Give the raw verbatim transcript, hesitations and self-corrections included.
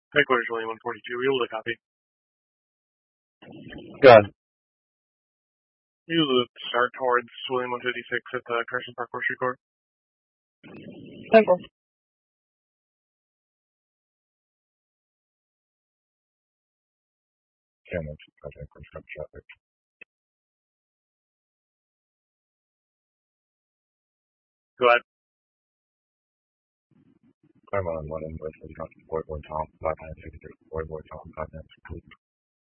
Headquarters only one forty-two. Were you able to copy? Good. You able to start towards William one fifty-six at the Carson Park Grocery Court? Simple. Camera, project, construct traffic. Go ahead. I'm on one invoice for the boy boy Tom, five hundred sixty-three, boy boy Tom, five hundred sixty-three.